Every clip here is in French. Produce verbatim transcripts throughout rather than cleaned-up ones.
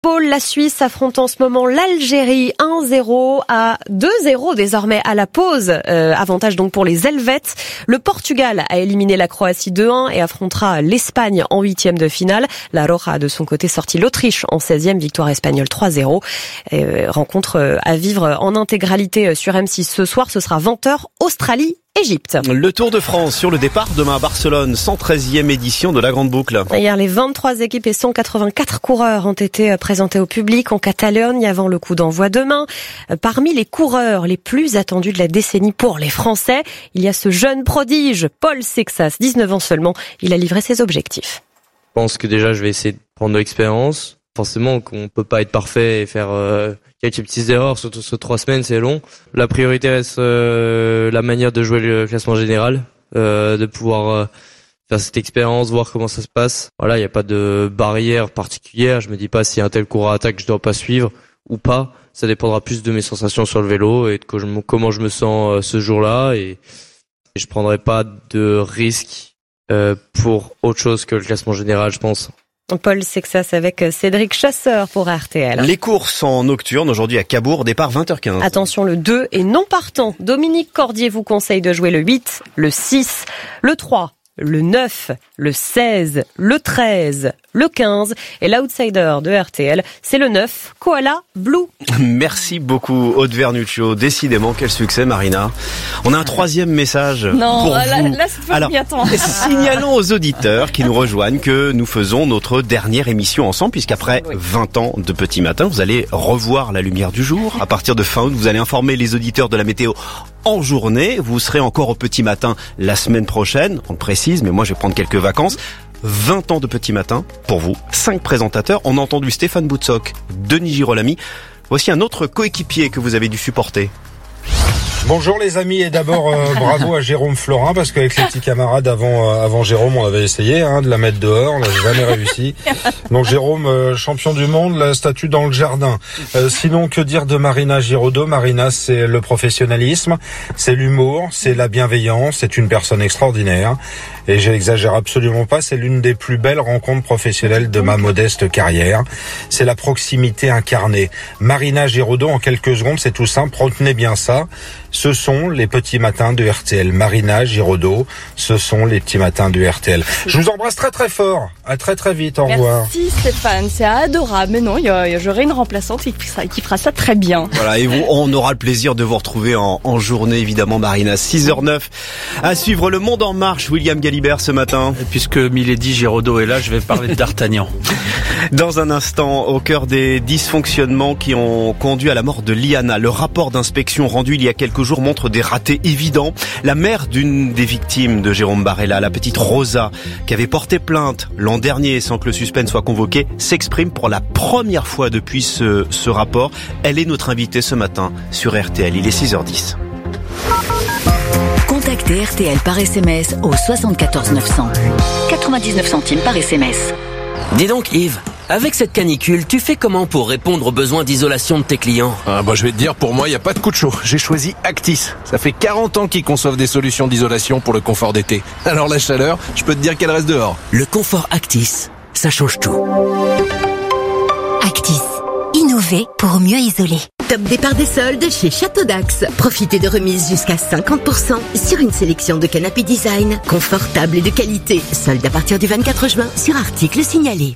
Paul, la Suisse affronte en ce moment l'Algérie un zéro à deux zéro désormais à la pause. Euh, avantage donc pour les Helvètes. Le Portugal a éliminé la Croatie deux un et affrontera l'Espagne en huitième de finale. La Roja a de son côté sorti l'Autriche en seizième, victoire espagnole trois zéro. Euh, rencontre à vivre en intégralité sur M six ce soir. Ce sera vingt heures, Australie. Égypte. Le Tour de France sur le départ demain à Barcelone, cent treizième édition de la Grande Boucle. Hier, les vingt-trois équipes et cent quatre-vingt-quatre coureurs ont été présentés au public en Catalogne avant le coup d'envoi demain. Parmi les coureurs les plus attendus de la décennie pour les Français, il y a ce jeune prodige, Paul Sexas, dix-neuf ans seulement. Il a livré ses objectifs. Je pense que déjà, je vais essayer de prendre de l'expérience. Forcément qu'on peut pas être parfait et faire euh, quelques petites erreurs, surtout sur trois semaines, c'est long. La priorité reste euh, la manière de jouer le classement général, euh, de pouvoir euh, faire cette expérience, voir comment ça se passe. Voilà, il n'y a pas de barrière particulière. Je me dis pas si un tel coureur attaque, je dois pas suivre ou pas. Ça dépendra plus de mes sensations sur le vélo et de comment je me sens euh, ce jour-là. Et, et je prendrai pas de risque euh, pour autre chose que le classement général, je pense. Paul Sexas avec Cédric Chasseur pour R T L. Les courses en nocturne aujourd'hui à Cabourg, départ vingt heures quinze. Attention, le deux est non partant. Dominique Cordier vous conseille de jouer le huit, le six, le trois, le neuf, le seize, le treize, le quinze et l'outsider de R T L, c'est le neuf, Koala Blue. Merci beaucoup Aude Vernuccio. Décidément, quel succès Marina. On a un troisième message non, pour là, vous. Là, c'est pas Alors, m'y attendre. Signalons aux auditeurs qui nous rejoignent que nous faisons notre dernière émission ensemble, puisqu'après oui. vingt ans de Petit Matin, vous allez revoir la lumière du jour. À partir de fin août, vous allez informer les auditeurs de la météo en journée. Vous serez encore au Petit Matin la semaine prochaine. On le précise, mais moi je vais prendre quelques vacances. vingt ans de Petit Matin pour vous. cinq présentateurs. On a entendu Stéphane Boutsock, Denis Girolami. Voici un autre coéquipier que vous avez dû supporter. Bonjour les amis, et d'abord euh, bravo à Jérôme Florin, parce qu'avec ses petits camarades avant euh, avant Jérôme, on avait essayé hein, de la mettre dehors, on n'a jamais réussi. Donc Jérôme, euh, champion du monde, la statue dans le jardin. Euh, sinon, que dire de Marina Giraudot? Marina, c'est le professionnalisme, c'est l'humour, c'est la bienveillance, c'est une personne extraordinaire. Et j'exagère absolument pas, c'est l'une des plus belles rencontres professionnelles de ma modeste carrière. C'est la proximité incarnée. Marina Giraudot, en quelques secondes, c'est tout simple, retenez bien ça. Ce sont les petits matins de R T L. Marina Giraudot, ce sont les petits matins de R T L. Je vous embrasse très très fort. À très très vite. Au revoir. Merci Stéphane, c'est adorable. Mais non, j'aurai une remplaçante qui fera, qui fera ça très bien. Voilà, et vous, on aura le plaisir de vous retrouver en, en journée, évidemment, Marina. six heures neuf. À suivre Le Monde en Marche, William Galibert ce matin. Et puisque Milady Giraudot est là, je vais parler d'Artagnan. Dans un instant, au cœur des dysfonctionnements qui ont conduit à la mort de Liana, le rapport d'inspection rendu il y a quelques jours montre des ratés évidents. La mère d'une des victimes de Jérôme Barella, la petite Rosa, qui avait porté plainte l'an dernier sans que le suspect soit convoqué, s'exprime pour la première fois depuis ce, ce rapport. Elle est notre invitée ce matin sur R T L. Il est six heures dix. Contactez R T L par S M S au soixante-quatorze neuf cents. quatre-vingt-dix-neuf centimes par S M S. Dis donc Yves, avec cette canicule, tu fais comment pour répondre aux besoins d'isolation de tes clients? Ah bah je vais te dire, pour moi, il n'y a pas de coup de chaud. J'ai choisi Actis. Ça fait quarante ans qu'ils conçoivent des solutions d'isolation pour le confort d'été. Alors la chaleur, je peux te dire qu'elle reste dehors. Le confort Actis, ça change tout. Actis, innover pour mieux isoler. Top départ des soldes chez Château d'Axe. Profitez de remises jusqu'à cinquante pour cent sur une sélection de canapés design, confortables et de qualité. Soldes à partir du vingt-quatre juin sur articles signalés.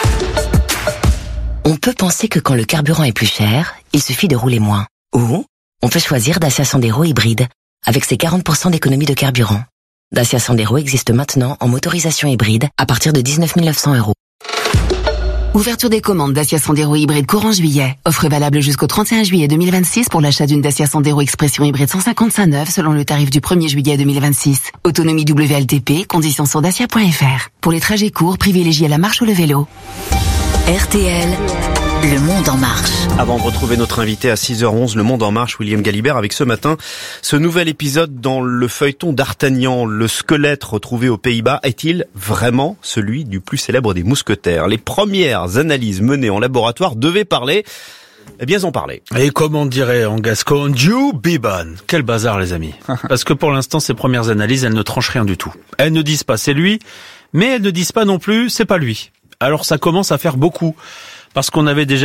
On peut penser que quand le carburant est plus cher, il suffit de rouler moins. Ou on peut choisir Dacia Sandero hybride, avec ses quarante pour cent d'économie de carburant. Dacia Sandero existe maintenant en motorisation hybride à partir de dix-neuf mille neuf cents euros. Ouverture des commandes Dacia Sandero hybride courant juillet. Offre valable jusqu'au trente et un juillet deux mille vingt-six pour l'achat d'une Dacia Sandero Expression hybride cent cinquante-cinq neuve selon le tarif du premier juillet deux mille vingt-six. Autonomie W L T P, conditions sur dacia point f r. Pour les trajets courts, privilégiez la marche ou le vélo. R T L, Le Monde en Marche. Avant de retrouver notre invité à six heures onze, Le Monde en Marche, William Galibert, avec ce matin ce nouvel épisode dans le feuilleton d'Artagnan. Le squelette retrouvé aux Pays-Bas est-il vraiment celui du plus célèbre des mousquetaires? Les premières analyses menées en laboratoire devaient parler. Eh bien, en parler. Et comme on dirait en gascon, Dieu Biban. Quel bazar, les amis. Parce que pour l'instant, ces premières analyses, elles ne tranchent rien du tout. Elles ne disent pas c'est lui, mais elles ne disent pas non plus c'est pas lui. Alors ça commence à faire beaucoup. parce qu'on avait déjà